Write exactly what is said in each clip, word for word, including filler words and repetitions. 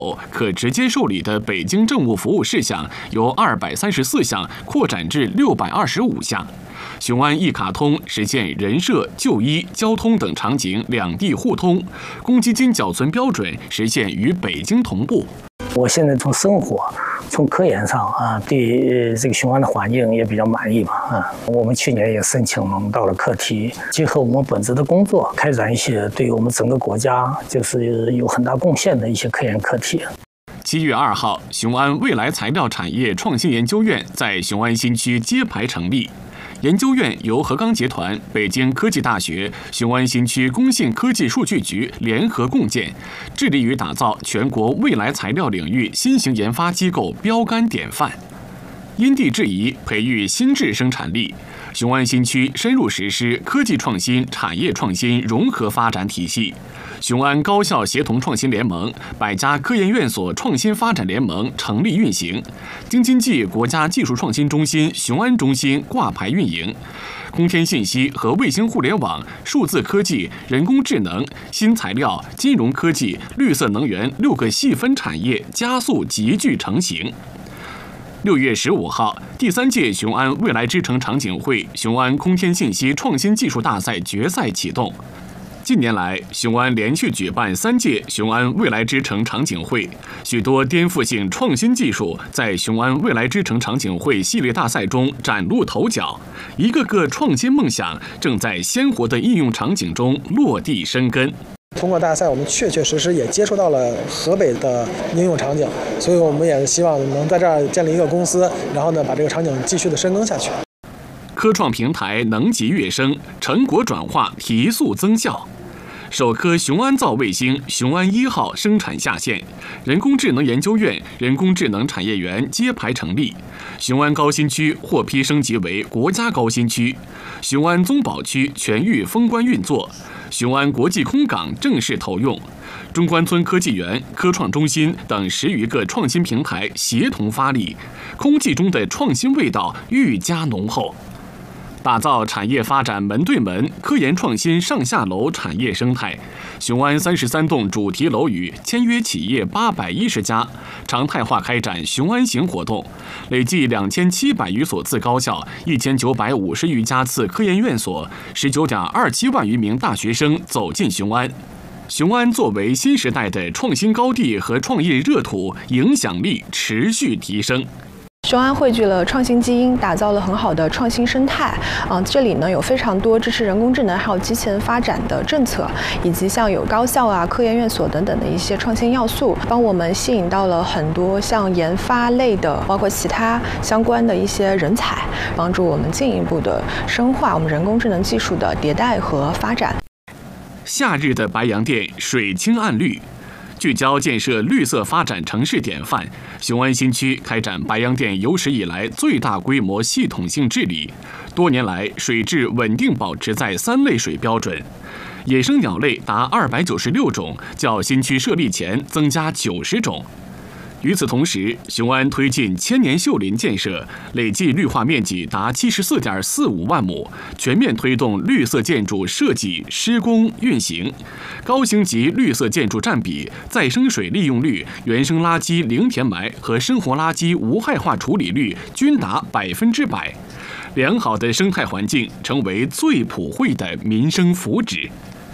可直接受理的北京政务服务事项由二百三十四项扩展至六百二十五项。雄安一卡通实现人社、就医、交通等场景两地互通，公积金缴存标准实现与北京同步。 我现在从生活、从科研上啊，对这个雄安的环境也比较满意嘛啊。我们去年也申请到了课题，结合我们本职的工作，开展一些对于我们整个国家就是有很大贡献的一些科研课题。 七月二号，雄安未来材料产业创新研究院在雄安新区揭牌成立。研究院由河钢集团、北京科技大学、雄安新区工信科技数据局联合共建，致力于打造全国未来材料领域新型研发机构标杆典范。因地制宜培育新质生产力，雄安新区深入实施科技创新、产业创新融合发展体系。雄安高校协同创新联盟、百家科研院所创新发展联盟成立运行，京津冀国家技术创新中心雄安中心挂牌运营，空天信息和卫星互联网、数字科技、人工智能、新材料、金融科技、绿色能源六个细分产业加速集聚成型。六月十五号，第三届雄安未来之城场景会雄安空天信息创新技术大赛决赛启动。近年来，雄安连续举办三届雄安未来之城场景会，许多颠覆性创新技术在雄安未来之城场景会系列大赛中崭露头角，一个个创新梦想正在鲜活的应用场景中落地生根。 通过大赛，我们确确实实也接触到了河北的应用场景，所以我们也希望能在这儿建立一个公司，然后呢，把这个场景继续的深耕下去。 科创平台能级跃升，成果转化提速增效。首颗雄安造卫星雄安一号生产下线，人工智能研究院人工智能产业园揭牌成立，雄安高新区获批升级为国家高新区，雄安宗保区全域封关运作，雄安国际空港正式投用，中关村科技园、科创中心等十余个创新平台协同发力，空气中的创新味道愈加浓厚。打造产业发展门对门、科研创新上下楼产业生态，雄安三十三栋主题楼宇签约企业八百一十家，常态化开展雄安行活动，累计两千七百余所次高校、一千九百五十余家次科研院所、十九点二七万余名大学生走进雄安。雄安作为新时代的创新高地和创业热土，影响力持续提升。 雄安汇聚了创新基因，打造了很好的创新生态。啊、呃，这里呢有非常多支持人工智能还有机器人发展的政策，以及像有高校啊、科研院所等等的一些创新要素，帮我们吸引到了很多像研发类的，包括其他相关的一些人才，帮助我们进一步的深化我们人工智能技术的迭代和发展。 夏日的白洋淀水清岸绿。聚焦建设绿色发展城市典范，雄安新区开展白洋淀有史以来最大规模系统性治理，多年来水质稳定保持在三类水标准，野生鸟类达二百九十六种，较新区设立前增加九十种。与此同时，雄安推进千年秀林建设，累计绿化面积达七十四点四五万亩，全面推动绿色建筑设计、施工、运行，高星级绿色建筑占比、再生水利用率、原生垃圾零填埋和生活垃圾无害化处理率均达百分之百。良好的生态环境成为最普惠的民生福祉。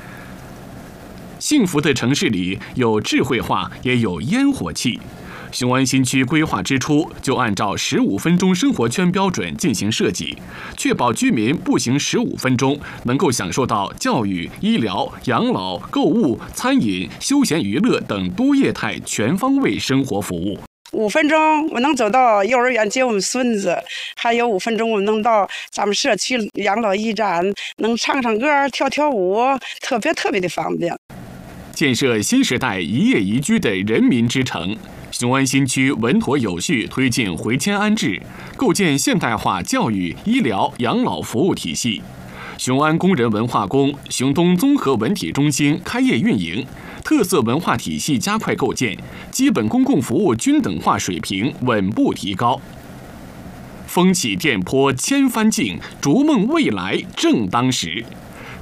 幸福的城市里有智慧化，也有烟火气。雄安新区规划之初就按照十五分钟生活圈标准进行设计，确保居民步行十五分钟能够享受到教育、医疗、养老、购物、餐饮、休闲娱乐等多业态全方位生活服务。 五分钟我能走到幼儿园接我们孙子，还有五分钟我能到咱们社区养老驿站，能唱唱歌、跳跳舞，特别特别的方便。 建设新时代一夜宜居的人民之城。雄安新区稳妥有序推进回迁安置，构建现代化教育、医疗、养老服务体系。雄安工人文化宫、雄东综合文体中心开业运营，特色文化体系加快构建，基本公共服务均等化水平稳步提高。风起电波千帆竞，逐梦未来正当时。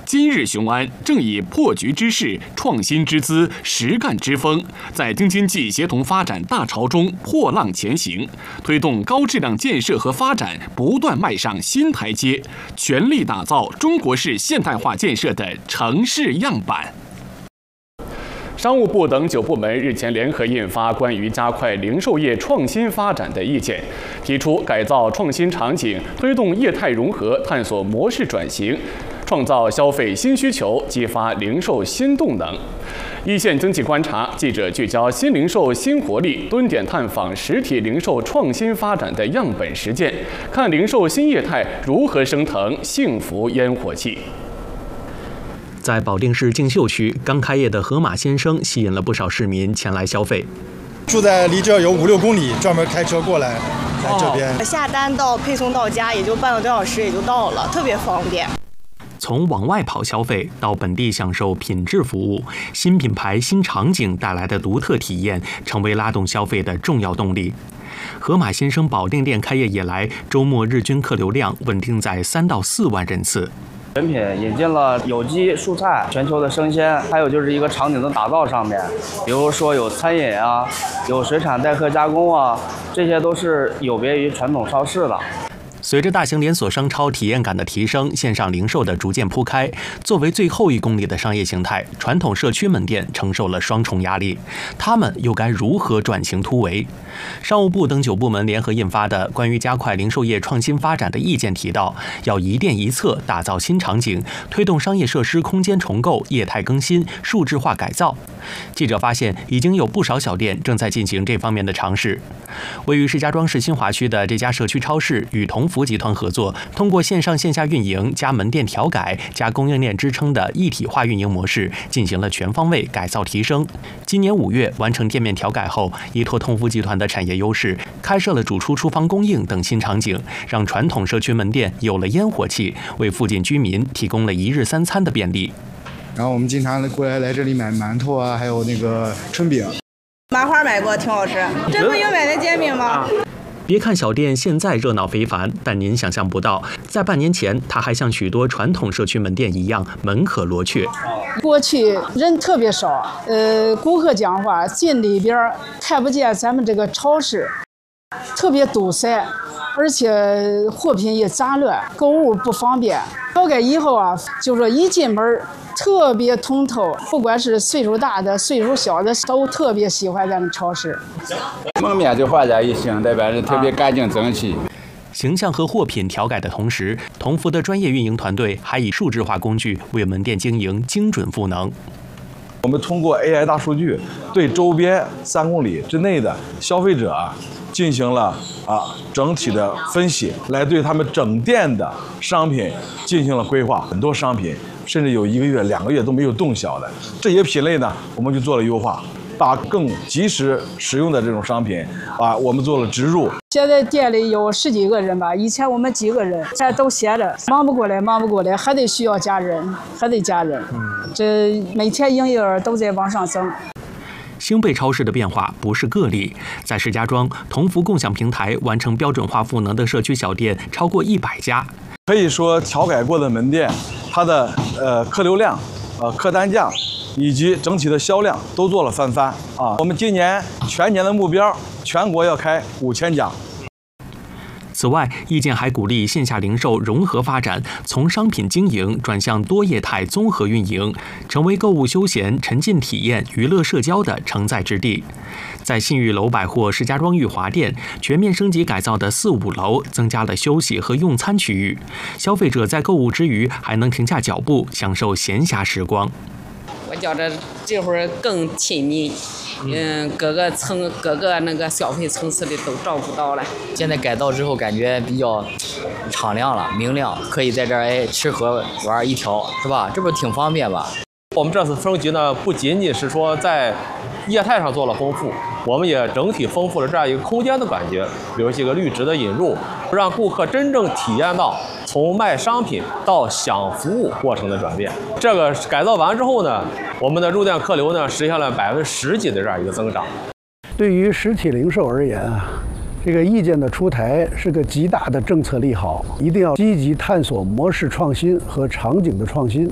今日雄安正以破局之势、创新之姿、实干之风，在京津冀协同发展大潮中破浪前行，推动高质量建设和发展不断迈上新台阶，全力打造中国式现代化建设的城市样板。商务部等九部门日前联合印发关于加快零售业创新发展的意见，提出改造创新场景，推动业态融合，探索模式转型，创造消费新需求，激发零售新动能。一线经济观察记者聚焦新零售新活力，蹲点探访实体零售创新发展的样本实践，看零售新业态如何升腾幸福烟火气。 在保定市静秀区，刚开业的河马先生吸引了不少市民前来消费。 住在离这儿有五六公里，专门开车过来来这边。 哦、下单到配送到家也就半个多小时也就到了，特别方便。 从往外跑消费到本地享受品质服务，新品牌、新场景带来的独特体验，成为拉动消费的重要动力。河马先生保定店开业以来，周末日均客流量稳定在三到四万人次。 选品引进了有机蔬菜、全球的生鲜，还有就是一个场景的打造上面，比如说有餐饮啊，有水产待客加工啊，这些都是有别于传统超市的。 随着大型连锁商超体验感的提升，线上零售的逐渐铺开，作为最后一公里的商业形态，传统社区门店承受了双重压力，他们又该如何转型突围？商务部等九部门联合印发的关于加快零售业创新发展的意见提到，要一店一策打造新场景，推动商业设施空间重构、业态更新、数字化改造。记者发现，已经有不少小店正在进行这方面的尝试。位于石家庄市新华区的这家社区超市与同福集团合作，通过线上线下运营加门店调改加供应链支撑的一体化运营模式，进行了全方位改造提升。今年五月完成店面调改后，依托同福集团的产业优势，开设了主厨厨房供应等新场景，让传统社区门店有了烟火气，为附近居民提供了一日三餐的便利。 然后我们经常过来来这里买馒头啊，还有那个春饼。 麻花买过，挺好吃。这不有买的煎饼吗？ 别看小店现在热闹非凡，但您想象不到，在半年前，它还像许多传统社区门店一样门可罗雀。 过去人特别少，呃，顾客讲话进里边看不见咱们这个超市，特别堵塞，而且货品也杂乱，购物不方便。调改以后啊，就说一进门特别通透，不管是岁数大的、岁数小的，都特别喜欢咱们超市。 门面就画家一行，代表是特别干净整齐。 形象和货品调改的同时，同福的专业运营团队还以数字化工具为门店经营精准赋能。 我们通过 A I 大数据，对周边三公里之内的消费者啊进行了啊整体的分析，来对他们整店的商品进行了规划。很多商品甚至有一个月、两个月都没有动销的，这些品类呢，我们就做了优化，把更及时使用的这种商品啊，我们做了植入。 现在店里有十几个人吧，以前我们几个人，现在都闲着，忙不过来，忙不过来，还得需要加人，还得加人。这每天营业额都在往上增。 星贝超市的变化不是个例，在石家庄，同福共享平台完成标准化赋能的社区小店超过一百家。 可以说，调改过的门店，它的呃客流量、呃客单价以及整体的销量都做了翻番啊！我们今年全年的目标，全国要开五千家。 此外，意见还鼓励线下零售融合发展，从商品经营转向多业态综合运营，成为购物休闲、沉浸体验、娱乐社交的承载之地。在信誉楼百货石家庄裕华店，全面升级改造的四五楼增加了休息和用餐区域，消费者在购物之余还能停下脚步，享受闲暇时光。 我觉着这会儿更亲密。嗯，各个层、各个那个消费层次的都照顾到了。 现在改造之后，感觉比较敞亮了、明亮，可以在这儿哎吃喝玩一条，是吧？这不是挺方便吧？ 我们这次升级呢，不仅仅是说在业态上做了丰富，我们也整体丰富了这样一个空间的感觉，比如这个绿植的引入，让顾客真正体验到从卖商品到享服务过程的转变。这个改造完之后呢，我们的入店客流呢实现了百分之十几的这样一个增长。 对于实体零售而言啊，这个意见的出台是个极大的政策利好，一定要积极探索模式创新和场景的创新，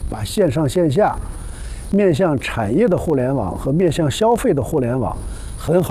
把线上线下、面向产业的互联网和面向消费的互联网很好